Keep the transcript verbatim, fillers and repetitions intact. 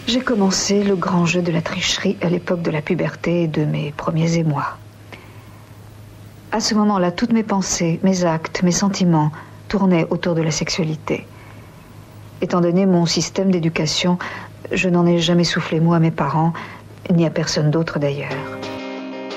J'ai commencé le grand jeu de la tricherie à l'époque de la puberté et de mes premiers émois. À ce moment-là, toutes mes pensées, mes actes, mes sentiments tournaient autour de la sexualité. Étant donné mon système d'éducation, je n'en ai jamais soufflé mot à mes parents, ni à personne d'autre d'ailleurs.